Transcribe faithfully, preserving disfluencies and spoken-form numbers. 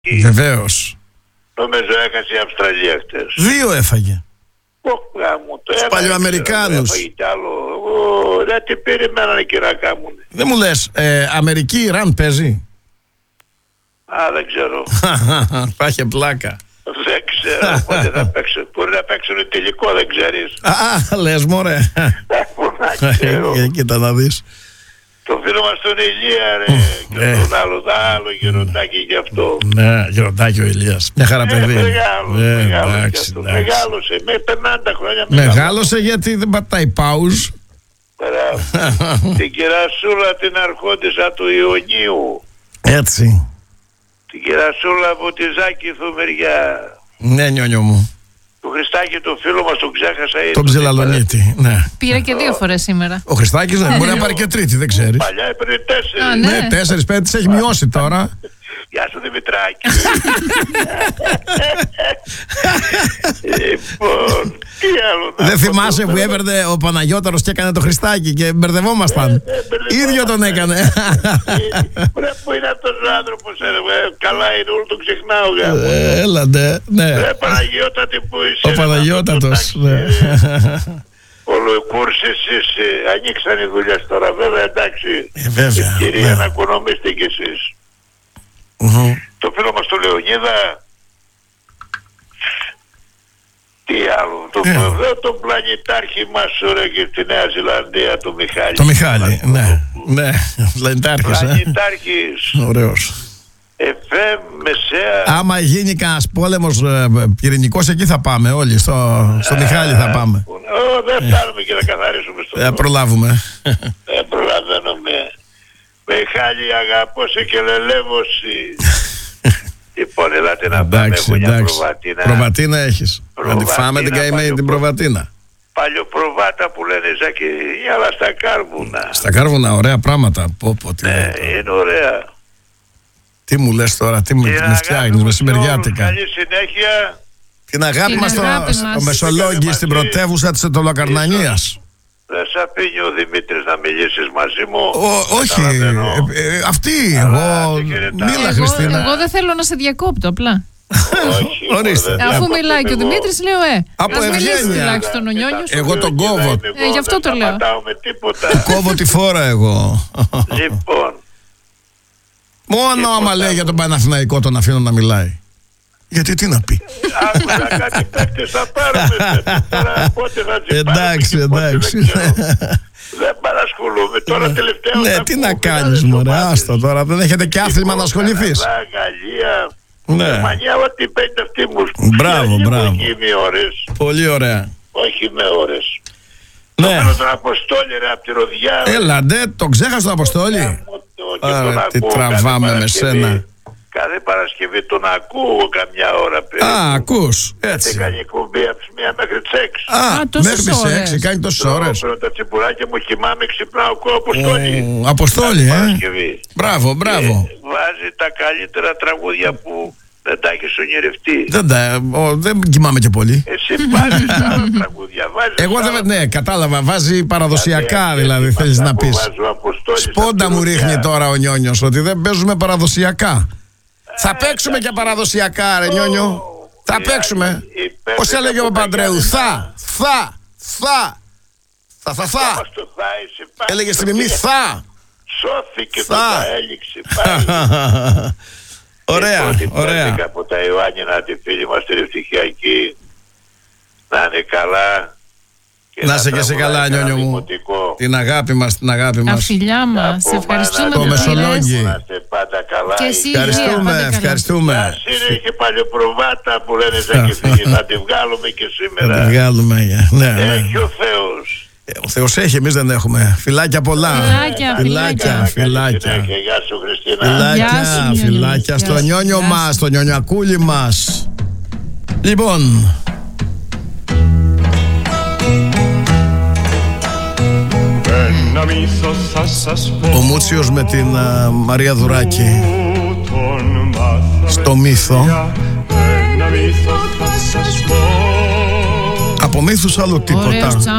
Βεβαίως. Νομίζω έχασε η Αυστραλία χτες. Δύο έφαγε. Τους παλιοαμερικάνους. Έφαγε κι άλλο. Δεν τι περιμένανε και να κάνουν. Δεν μου λες, ε, Αμερική-Ιράν παίζει? Α, δεν ξέρω. Θα είχε πλάκα. Δεν ξέρω πότε θα παίξουν. Μπορεί να παίξουν τελικό, δεν ξέρεις. Α, λες μωρέ. Κοίτα να δεις. Το φίλο μας τον Ηλία, ρε, και τον άλλο, το άλλο γεροντάκι γι' αυτό. Ναι, γεροντάκι ο Ηλίας. Μια χαρά παιδί. Μεγάλωσε, μεγάλωσε, με πενήντα χρόνια. Μεγάλωσε γιατί δεν πατάει πάουζ. Την κερασούλα την αρχόντισσα του Ιωνίου. Έτσι. Την κερασούλα από τη Ζάκηθου μεριά. Ναι, νιόνιο μου. Το Χριστάκη το φίλο μας τον ξέχασα. Τον Ψιλαλονίτη, ναι. Πήρε και δύο φορές σήμερα. Ο Χριστάκης ναι, μπορεί να πάρει και τρίτη, δεν ξέρεις. Παλιά έπαιρνε τέσσερις. Α, ναι. Ναι, τέσσερις, πέντε τις έχει μειώσει τώρα. Γεια σου Δημητράκη. Λοιπόν, τι άλλο να Δεν πω, θυμάσαι το που θέλω. έπαιρνε ο Παναγιώταρος και έκανε το Χριστάκι και μπερδευόμασταν. Ίδιο τον έκανε. Ρε που είναι αυτός ο άνθρωπος, ρε, καλά είναι, όλο το ξεχνάω. γάμο. Ε, Έλαντε, ναι. Ρε Παναγιώτατη που είσαι. Ο ρε, Παναγιώτατος, να το ναι. Ολοκούρσεις εσείς, ε, ανοίξαν οι δουλειές τώρα, βέβαια, εντάξει. Ε, βέβαια, Κυρία, ναι. να οικονομήστε κι εσείς. Μμμ. Το φίλο μας το Λεωνίδα, τι άλλο, το, Ε. ε. το πλανητάρχη μας ωραία και στη Νέα Ζηλανδία, το Μιχάλη. Το Μιχάλη, ναι. Ναι, πλανητάρχης, ε. Πλανητάρχης, Ωραίος. εφέ, μεσαία. Άμα γίνει κανένας πόλεμος ε, πυρηνικός, εκεί θα πάμε όλοι. Στο, στο Μιχάλη θα πάμε. Ω, δεν φτάνουμε και να καθαρίσουμε στο Θα προλάβουμε. Δεν προλαβαίνουμε. Μιχάλη, αγαπώ σε και λελεύωση. Λοιπόν, ελάτε να πάμε, Εντάξει, έχω μια εντάξει. προβατίνα. Προβατίνα έχεις. Να τη φάμε την Προβατίνα, καημένη την παλιό- προβατίνα. Παλιοπροβάτα που λένε Ζακη, αλλά στα κάρβουνα. Στα κάρβουνα, ωραία πράγματα. Πω, πω, τι, Ναι, λέω. είναι ωραία. Τι μου λες τώρα, τι μου Και με αγάπη φτιάχνεις, μου σε μεσημεριάτικα. όλους, καλή συνέχεια. Την αγάπη Την μας στο, αγάπη στο μας. Μεσολόγγι, στην πρωτεύουσα της Ετωλοκαρνανίας. Δεν σ' αφήνει ο Δημήτρης να μιλήσεις μαζί μου. Ο- Όχι, Καταλαβαίνω. ε, ε, αυτή, Αλλά, εγώ, σε χαιρετάω. μίλα Εγώ, Χριστίνα. εγώ δεν θέλω να σε διακόπτω απλά. Όχι, Ορίστε. δεν Αφού διακόπτω μιλάει και ο εγώ. Δημήτρης, λέω ε. Από ας μιλήσει ευγένεια. τουλάχιστον ο Νιόνιος. Εγώ τον κόβω. Ε, γι' αυτό το λέω. Δεν σταματάω με τίποτα. Κόβω τη φόρα εγώ. Λοιπόν, Μόνο άμα λέει για τον Παναθηναϊκό τον αφήνω να μιλάει. Γιατί τι να πει. άκουσα κάτι παίκτες θα πάρουμε. Τώρα πότε θα τις Εντάξει, πάρουμε και πότε εντάξει. δεν ξέρω. Δεν παρασχολούμαι. Τώρα τελευταία Ναι, θα τι πούμε, να δεν κάνεις είναι μωρέ, ομάδες. άστο τώρα, δεν έχετε και άθλημα να ασχοληθείς. Καναδά, Γαλλία, Ναι. Γερμανία, ό,τι παίρνει αυτή μου. Μπράβο, Όχι, μπράβο. Όχι με ώρες. Πολύ ωραία. Όχι με ώρες. Ναι. Θέλω τον Αποστόλη ρε απ' τη Ροδιά. Έλα ντε, τον ξέχασε τον Αποστόλη. Άρα, τι τραβάμε με σένα. Κάθε Παρασκευή τον ακούω καμιά ώρα πριν. Α, ακούς, Δεν έτσι. κάνει κουμπί από τις μία μέχρι τις έξι. Α, Α, τόσες μέχρι τις ώρες. έξι, κάνει τόσες ώρες. Παίρνω τα τσιμπουράκια μου, κοιμάμαι, ξυπνάω, ακούω Αποστόλη. Ο Αποστόλη, Κάθε ε. Παρασκευή. Μπράβο, μπράβο. Και βάζει τα καλύτερα τραγούδια που δεν τα έχεις ονειρευτεί. Δεν, τα, ο, δεν κοιμάμαι και πολύ. Εσύ βάζεις άλλα τραγούδια. Βάζεις Εγώ άλλα. δεν, ναι, κατάλαβα, βάζει παραδοσιακά Δηλαδή, δηλαδή αυτή θέλεις αυτά να που πεις. βάζει ο Αποστόλης Σπόντα από τη μου Ροδιά. ρίχνει τώρα ο Νιόνιος ότι δεν παίζουμε παραδοσιακά. Θα παίξουμε και παραδοσιακά ρε Νιόνιο. Θα η παίξουμε. Άγγελη, η Πώς Πέμπτη έλεγε ο από Παπαντρέου, Παγιάννηνα. θα, θα, θα, θα, θα, θα. Όμως το θα είσαι πάλι. Έλεγε στη μιμή θα. Σώθηκε το Θα. θα έληξε πάλι. Ωραία, Λοιπόν, την ωραία. Πέμπτη από τα Ιωάννινα, τη φίλη μας την ευτυχιακή, να είναι καλά. Και Να είσαι και σε τραγουδάει καλά, κανένα Νιόνιο μου. δημοτικό. Την αγάπη μας, την αγάπη Τα μας. φιλιά μας. Να Σε πούμε ευχαριστούμε ένα Το που τέτοιο Μεσολόγγι. πήρες. Να είστε πάντα καλά. Και εσύ. Ευχαριστούμε, Υγεία, πάντα ευχαριστούμε. Ας είναι και παλιοπροβάτα που λένε Ζακηθίνη, θα τη βγάλουμε και Θα τη σήμερα. βγάλουμε. Ναι, ναι. Έχει ο Θεός. Ε, Ο Θεός έχει, εμείς δεν έχουμε. Φιλάκια πολλά. Φιλάκια, Φιλάκια, φιλάκια. φιλάκια. Συνέχεια. Γεια σου Χριστίνα. Φιλάκια, Γεια σου, Νιόνιο. φιλάκια στο Γεια σου. Νιόνιο Γεια μας, σου. στο Νιονιακούλι μας. Λοιπόν, Ένα μύθο θα σας πω. ο Μούτσιος με την α, Μαρία Δουράκη Που τον μάθαμε στο μύθο. Ένα μύθο θα σας πω. Από μύθους άλλο Ωραίος τίποτα. τσάμπας.